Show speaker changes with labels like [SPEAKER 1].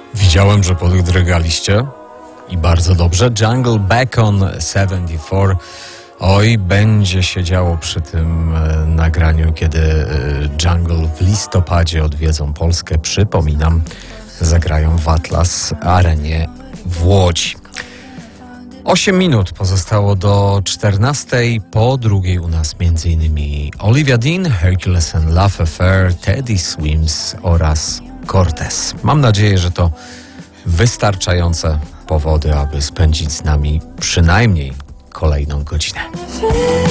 [SPEAKER 1] Widziałem, że podrygaliście i bardzo dobrze. Jungle Back on 74. Oj, będzie się działo przy tym nagraniu, kiedy Jungle w listopadzie odwiedzą Polskę. Przypominam, zagrają w Atlas Arenie w Łodzi. 8 minut pozostało do 14. Po drugiej u nas m.in. Olivia Dean, Hercules and Love Affair, Teddy Swims oraz Cortez. Mam nadzieję, że to wystarczające powody, aby spędzić z nami przynajmniej kolejną godzinę.